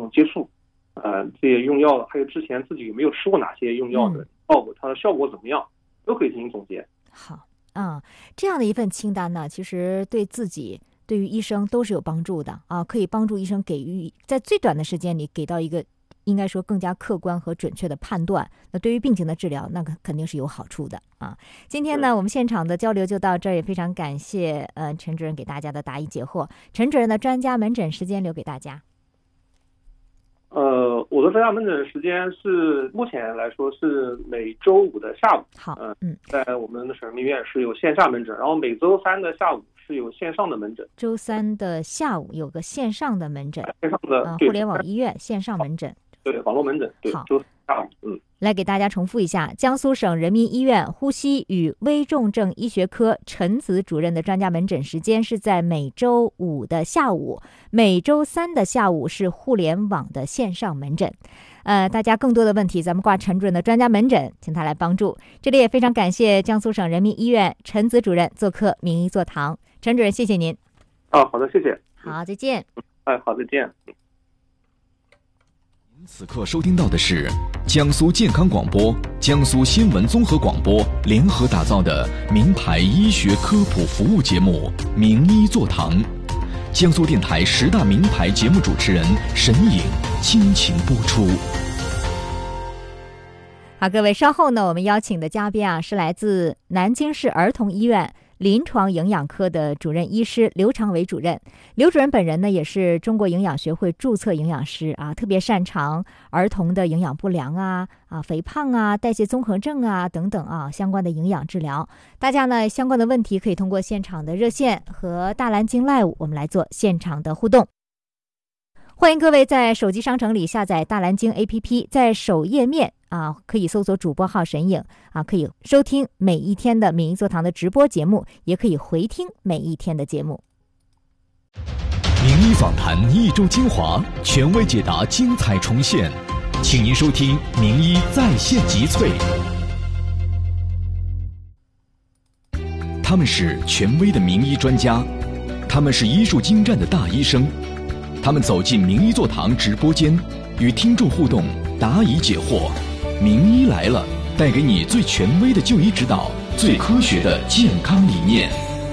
种接触，这些用药的，还有之前自己有没有吃过哪些用药的药物，它的效果怎么样，都可以进行总结。 好，这样的一份清单呢，其实对自己、对于医生都是有帮助的啊，可以帮助医生给予在最短的时间里给到一个应该说更加客观和准确的判断。那对于病情的治疗，那肯定是有好处的啊。今天呢，我们现场的交流就到这儿，也非常感谢陈主任给大家的答疑解惑。陈主任的专家门诊时间留给大家。 我的专家门诊时间是目前来说是每周5的下午。 好， 在我们的省人民医院是有线下门诊，然后每周3的下午是有线上的门诊。 周3的下午有个线上的门诊， 线上的互联网医院线上门诊。 对，网络门诊。对， 好， 周4下午。 来给大家重复一下，江苏省人民医院呼吸与危重症医学科陈子主任的专家门诊时间是在每周5的下午，每周3的下午是互联网的线上门诊。大家更多的问题，咱们挂陈主任的专家门诊，请他来帮助。这里也非常感谢江苏省人民医院陈子主任做客名医座堂。陈主任，谢谢您。 好的，谢谢。 好，再见。 好，再见。 此刻收听到的是江苏健康广播、江苏新闻综合广播联合打造的名牌医学科普服务节目《名医座堂》，江苏电台10大名牌节目主持人沈颖倾情播出。 好，各位，稍后呢，我们邀请的嘉宾是来自南京市儿童医院临床营养科的主任医师刘长伟主任。刘主任本人呢，也是中国营养学会注册营养师啊，特别擅长儿童的营养不良肥胖代谢综合症等等相关的营养治疗。大家呢相关的问题可以通过现场的热线和大蓝鲸 Live 我们来做现场的互动。欢迎各位在手机商城里下载大蓝鲸 APP， 在首页面可以搜索主播号沈颖可以收听每一天的名医座堂的直播节目，也可以回听每一天的节目。 名医访谈一周精华，权威解答精彩重现，请您收听名医在线集萃。他们是权威的名医专家，他们是医术精湛的大医生，他们走进名医座堂直播间，与听众互动，答疑解惑。名医来了，带给你最权威的就医指导，最科学的健康理念。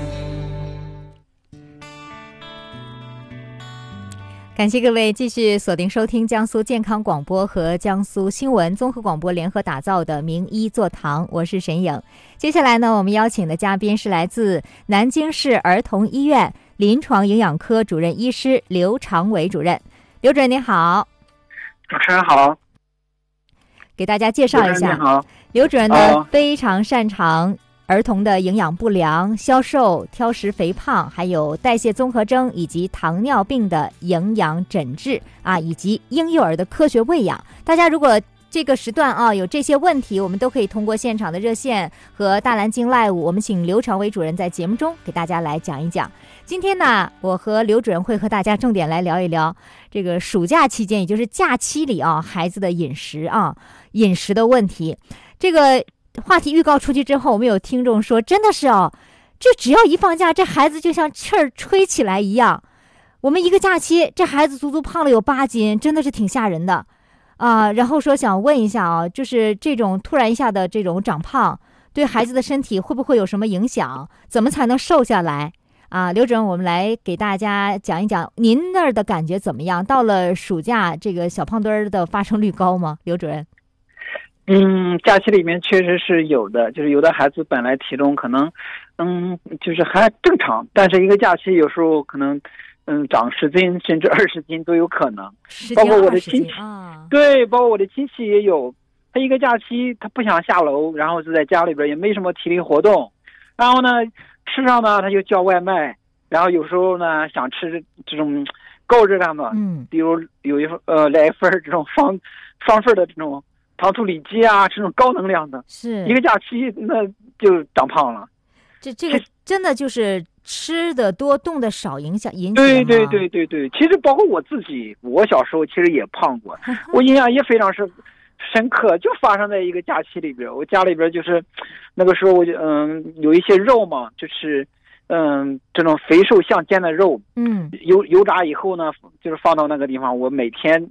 感谢各位继续锁定收听江苏健康广播和江苏新闻综合广播联合打造的名医座堂，我是沈颖。接下来呢，我们邀请的嘉宾是来自南京市儿童医院临床营养科主任医师刘长伟主任。刘主任您好。 主持人好。 给大家介绍一下，刘主任呢非常擅长儿童的营养不良、消瘦、挑食、肥胖，还有代谢综合征以及糖尿病的营养诊治以及婴幼儿的科学喂养。大家如果这个时段有这些问题，我们都可以通过现场的热线和大蓝鲸 Live， 我们请刘长伟主任在节目中给大家来讲一讲。今天呢，我和刘主任会和大家重点来聊一聊这个暑假期间，也就是假期里孩子的饮食的问题。这个话题预告出去之后，我们有听众说，真的是这只要一放假，这孩子就像气儿吹起来一样。我们一个假期，这孩子足足胖了有8斤，真的是挺吓人的然后说想问一下就是这种突然一下的这种长胖，对孩子的身体会不会有什么影响？怎么才能瘦下来？刘主任，我们来给大家讲一讲您那儿的感觉怎么样？到了暑假，这个小胖墩儿的发生率高吗？刘主任？ 假期里面确实是有的，就是有的孩子本来体重可能就是还正常，但是一个假期有时候可能长10斤甚至20斤都有可能。包括我的亲戚对，包括我的亲戚也有，他一个假期他不想下楼，然后就在家里边也没什么体力活动，然后呢吃上呢他就叫外卖，然后有时候呢想吃这种高热量的，比如有来一份这种双份的这种糖醋里脊这种高能量的，是一个假期那就长胖了。 这个真的就是吃的多动的少引起的吗？ 对，其实包括我自己，我小时候其实也胖过我印象也非常深刻，就发生在一个假期里边。我家里边就是那个时候我就有一些肉嘛，就是这种肥瘦相间的肉，油炸以后呢就是放到那个地方，我每天